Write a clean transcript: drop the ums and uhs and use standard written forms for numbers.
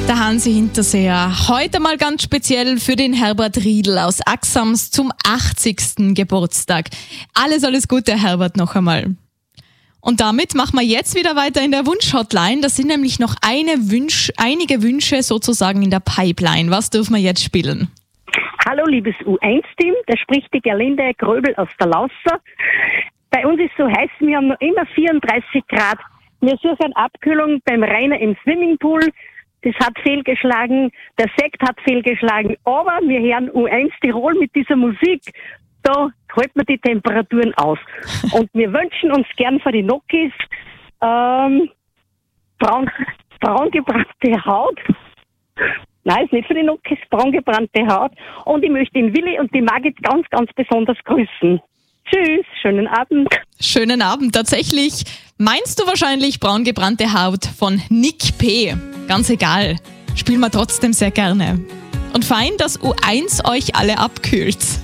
Der Hansi Hinterseher. Heute mal ganz speziell für den Herbert Riedl aus Axams zum 80. Geburtstag. Alles Gute, Herbert, noch einmal. Und damit machen wir jetzt wieder weiter in der Wunsch-Hotline. Da sind nämlich noch einige Wünsche sozusagen in der Pipeline. Was dürfen wir jetzt spielen? Hallo, liebes U1-Team. Da spricht die Gerlinde Gröbel aus der Lausser. Bei uns ist so heiß, wir haben noch immer 34 Grad. Wir suchen Abkühlung beim Rainer im Swimmingpool. Das hat fehlgeschlagen, der Sekt hat fehlgeschlagen, aber wir hören U1 Tirol mit dieser Musik. Da halten wir die Temperaturen aus. Und wir wünschen uns gern für die Nokis braungebrannte Haut. Nein, ist nicht für die Nokis, braungebrannte Haut. Und ich möchte den Willi und die Margit ganz, ganz besonders grüßen. Tschüss, schönen Abend. Schönen Abend, tatsächlich. Meinst du wahrscheinlich braungebrannte Haut von Nick P.? Ganz egal, spielen wir trotzdem sehr gerne. Und fein, dass U1 euch alle abkühlt.